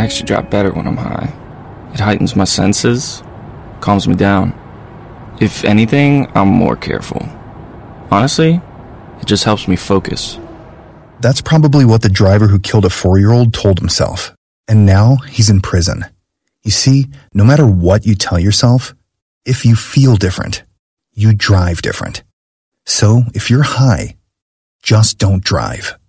actually drive better when I'm high. It heightens my senses, calms me down. If anything, I'm more careful. Honestly, it just helps me focus. That's probably what the driver who killed a 4-year-old told himself. And now he's in prison. You see, no matter what you tell yourself, if you feel different, you drive different. So if you're high, just don't drive.